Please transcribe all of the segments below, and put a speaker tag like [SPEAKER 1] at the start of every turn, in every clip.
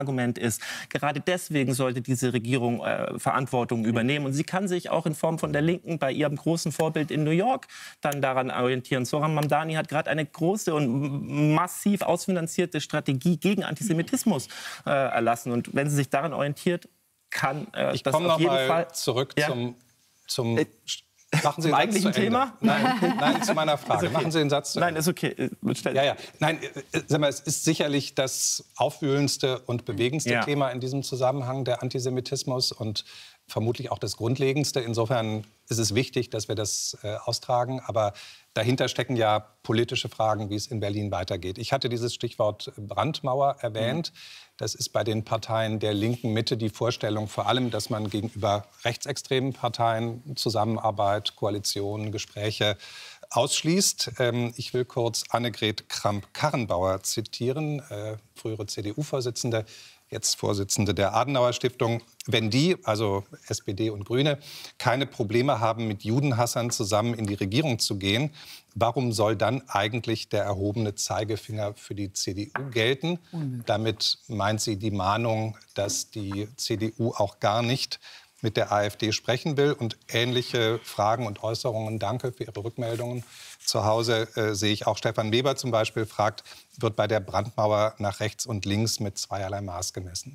[SPEAKER 1] Argument ist, gerade deswegen sollte diese Regierung Verantwortung übernehmen. Und sie kann sich auch in Form von der Linken bei ihrem großen Vorbild in New York dann daran orientieren. Zoran Mamdani hat gerade eine große und massiv ausfinanzierte Strategie gegen Antisemitismus erlassen. Und wenn sie sich daran orientiert, kann
[SPEAKER 2] ich
[SPEAKER 1] das auf jeden Fall
[SPEAKER 2] zurück zum machen Sie
[SPEAKER 1] zum eigentlichen Thema?
[SPEAKER 2] Nein, zu meiner Frage.
[SPEAKER 1] Okay.
[SPEAKER 2] Machen Sie den Satz zu Ende.
[SPEAKER 1] Nein, ist okay.
[SPEAKER 2] Ja. Nein, sag mal, es ist sicherlich das aufwühlendste und bewegendste Thema in diesem Zusammenhang, der Antisemitismus, und vermutlich auch das Grundlegendste. Insofern ist es wichtig, dass wir das austragen. Aber dahinter stecken ja politische Fragen, wie es in Berlin weitergeht. Ich hatte dieses Stichwort Brandmauer erwähnt. Das ist bei den Parteien der linken Mitte die Vorstellung vor allem, dass man gegenüber rechtsextremen Parteien Zusammenarbeit, Koalitionen, Gespräche ausschließt. Ich will kurz Annegret Kramp-Karrenbauer zitieren, frühere CDU-Vorsitzende, jetzt Vorsitzende der Adenauer-Stiftung. Wenn die, also SPD und Grüne, keine Probleme haben, mit Judenhassern zusammen in die Regierung zu gehen, warum soll dann eigentlich der erhobene Zeigefinger für die CDU gelten? Damit meint sie die Mahnung, dass die CDU auch gar nicht mit der AfD sprechen will. Und ähnliche Fragen und Äußerungen, danke für Ihre Rückmeldungen. Zu Hause sehe ich auch Stefan Weber zum Beispiel, fragt, wird bei der Brandmauer nach rechts und links mit zweierlei Maß gemessen?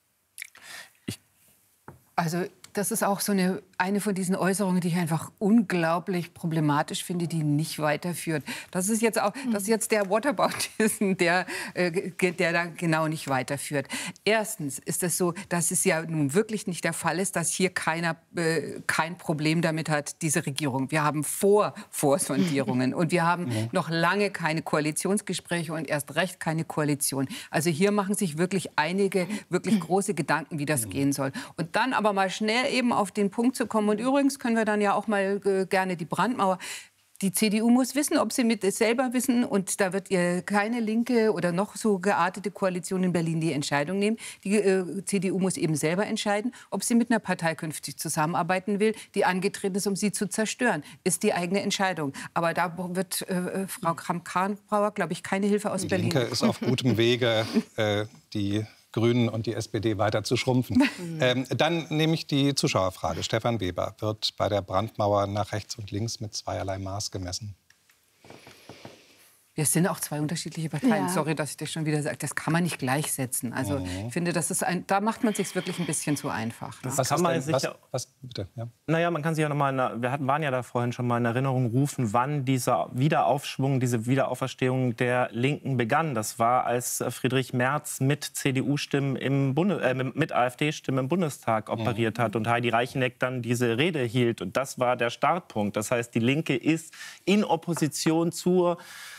[SPEAKER 3] Also das ist auch so eine von diesen Äußerungen, die ich einfach unglaublich problematisch finde, die nicht weiterführt. Das ist jetzt der Whataboutism, der da genau nicht weiterführt. Erstens ist es so, dass es ja nun wirklich nicht der Fall ist, dass hier keiner kein Problem damit hat, diese Regierung. Wir haben Vorsondierungen und wir haben noch lange keine Koalitionsgespräche und erst recht keine Koalition. Also hier machen sich wirklich einige wirklich große Gedanken, wie das gehen soll. Und dann aber mal schnell eben auf den Punkt zu kommen. Und übrigens können wir dann ja auch mal gerne die Brandmauer. Die CDU muss wissen, ob sie mit es selber wissen. Und da wird ihr keine linke oder noch so geartete Koalition in Berlin die Entscheidung nehmen. Die CDU muss eben selber entscheiden, ob sie mit einer Partei künftig zusammenarbeiten will, die angetreten ist, um sie zu zerstören. Ist die eigene Entscheidung. Aber da wird Frau Kramp-Karrenbauer, glaube ich, keine Hilfe aus Berlin.
[SPEAKER 2] Die Linke ist auf gutem Wege, die Grünen und die SPD weiter zu schrumpfen. Dann nehme ich die Zuschauerfrage. Stefan Weber, wird bei der Brandmauer nach rechts und links mit zweierlei Maß gemessen?
[SPEAKER 3] Wir sind auch zwei unterschiedliche Parteien. Ja. Sorry, dass ich das schon wieder sage. Das kann man nicht gleichsetzen. Also ich finde, das ist da macht man sich wirklich ein bisschen zu einfach. Ne?
[SPEAKER 1] Was kann man sich
[SPEAKER 2] bitte? Ja.
[SPEAKER 1] Naja, man kann sich ja noch mal, waren ja da vorhin schon mal in Erinnerung rufen, wann dieser Wiederaufschwung, diese Wiederauferstehung der Linken begann. Das war, als Friedrich Merz mit CDU-Stimmen mit AfD-Stimmen im Bundestag operiert hat und Heidi Reicheneck dann diese Rede hielt. Und das war der Startpunkt. Das heißt, die Linke ist in Opposition zur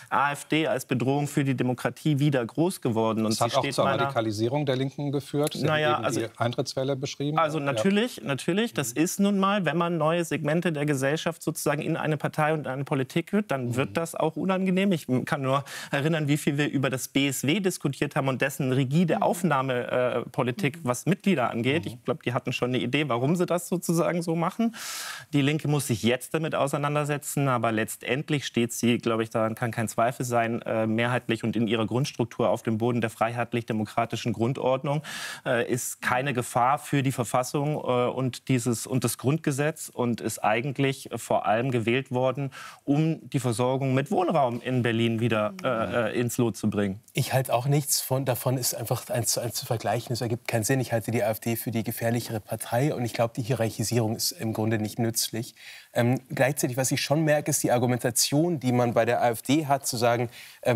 [SPEAKER 1] AfD als Bedrohung für die Demokratie wieder groß geworden. Und
[SPEAKER 2] das hat auch zur Radikalisierung der Linken geführt. Sie haben eben die Eintrittswelle beschrieben.
[SPEAKER 1] Also natürlich. Das ist nun mal, wenn man neue Segmente der Gesellschaft sozusagen in eine Partei und eine Politik führt, dann wird das auch unangenehm. Ich kann nur erinnern, wie viel wir über das BSW diskutiert haben und dessen rigide Aufnahmepolitik, was Mitglieder angeht. Ich glaube, die hatten schon eine Idee, warum sie das sozusagen so machen. Die Linke muss sich jetzt damit auseinandersetzen, aber letztendlich steht sie, glaube ich, daran kann kein Zweifel sein, mehrheitlich und in ihrer Grundstruktur auf dem Boden der freiheitlich-demokratischen Grundordnung, ist keine Gefahr für die Verfassung und das Grundgesetz und ist eigentlich vor allem gewählt worden, um die Versorgung mit Wohnraum in Berlin wieder ins Lot zu bringen.
[SPEAKER 4] Ich halte auch nichts davon, ist einfach 1:1 zu vergleichen. Es ergibt keinen Sinn. Ich halte die AfD für die gefährlichere Partei und ich glaube, die Hierarchisierung ist im Grunde nicht nützlich. Gleichzeitig, was ich schon merke, ist die Argumentation, die man bei der AfD hat, zu sagen,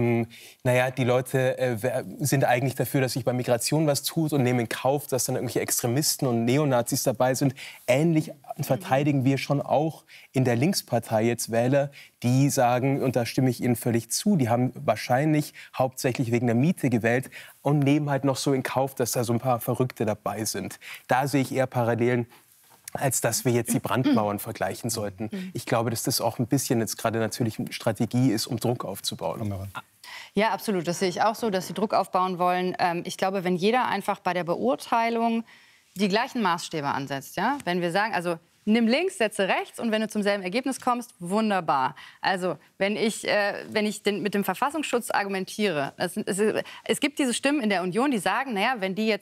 [SPEAKER 4] naja, die Leute sind eigentlich dafür, dass sich bei Migration was tut und nehmen in Kauf, dass dann irgendwelche Extremisten und Neonazis dabei sind. Ähnlich verteidigen wir schon auch in der Linkspartei jetzt Wähler, die sagen, und da stimme ich Ihnen völlig zu, die haben wahrscheinlich hauptsächlich wegen der Miete gewählt und nehmen halt noch so in Kauf, dass da so ein paar Verrückte dabei sind. Da sehe ich eher Parallelen, als dass wir jetzt die Brandmauern vergleichen sollten. Ich glaube, dass das auch ein bisschen jetzt gerade natürlich eine Strategie ist, um Druck aufzubauen.
[SPEAKER 5] Ja, absolut. Das sehe ich auch so, dass sie Druck aufbauen wollen. Ich glaube, wenn jeder einfach bei der Beurteilung die gleichen Maßstäbe ansetzt, ja? Wenn wir sagen, also nimm links, setze rechts und wenn du zum selben Ergebnis kommst, wunderbar. Also wenn ich mit dem Verfassungsschutz argumentiere, es gibt diese Stimmen in der Union, die sagen, naja, wenn die jetzt